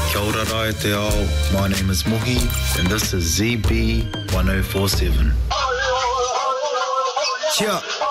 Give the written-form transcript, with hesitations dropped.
Kia ora rai te ao. My name is Mohi and this is ZB 1047. Kia.